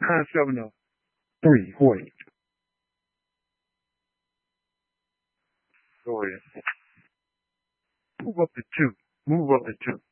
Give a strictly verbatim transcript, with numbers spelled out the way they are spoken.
concept of three. Wait. Go ahead. Move up to two. Move up to two.